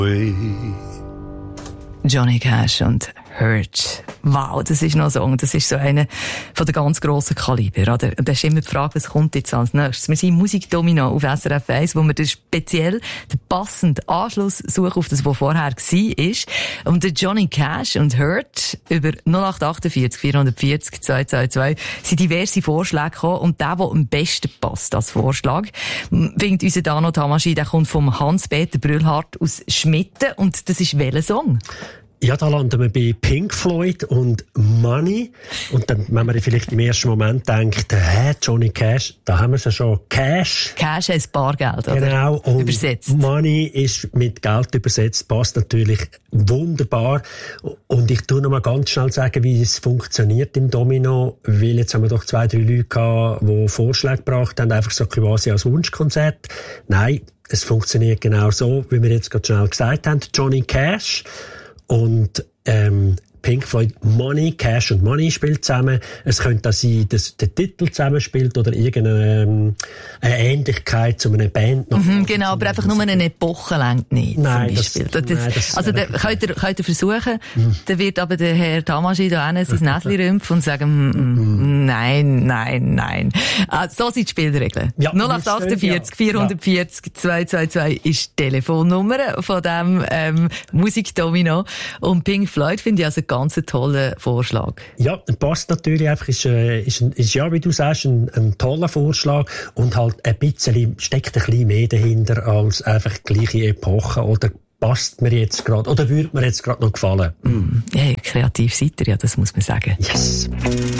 Johnny Cash und Hurt. Wow, das ist noch ein Song. Das ist so einer von den ganz grossen Kaliber, oder? Und da ist immer die Frage, was kommt jetzt als nächstes? Wir sind im Musikdomino auf SRF 1, wo wir speziell den passenden Anschluss suchen auf das, was vorher war. Und der Johnny Cash und Hurt über 0848 440 222 sind diverse Vorschläge gekommen. Und der am besten passt als Vorschlag, findet unser Dano Tamaschi, der kommt vom Hans-Peter Brühlhardt aus Schmitten. Und das ist welcher Song? Ja, da landen wir bei Pink Floyd und Money. Und dann, wenn man vielleicht im ersten Moment denkt, Johnny Cash, da haben wir es ja schon. Cash heisst Bargeld, oder? Genau. Und übersetzt. Money ist mit Geld übersetzt, passt natürlich wunderbar. Und ich tue noch mal ganz schnell sagen, wie es funktioniert im Domino, weil jetzt haben wir doch 2, 3 Leute gehabt, die Vorschläge gebracht haben, einfach so quasi als Wunschkonzert. Nein, es funktioniert genau so, wie wir jetzt gerade schnell gesagt haben. Johnny Cash und Pink Floyd Money, Cash und Money spielt zusammen. Es könnte auch sein, dass der Titel zusammenspielt oder irgendeine eine Ähnlichkeit zu einer Band. Genau, aber einfach nur eine Epoche längt nicht. Nein, also könnt ihr versuchen, dann wird aber der Herr Tamaschi da sein Näschen rümpfen und sagen, nein. So sind die Spielregeln. Ja, 0848 440 222 ist die Telefonnummer von dem Musikdomino. Und Pink Floyd finde ich also ganz toller Vorschlag. Ja, passt natürlich einfach, ist ja, wie du sagst, ein toller Vorschlag und halt steckt ein bisschen mehr dahinter als einfach die gleiche Epoche oder passt mir jetzt gerade, oder würde mir jetzt gerade noch gefallen. Ja, kreativ seid ihr, ja, das muss man sagen. Yes.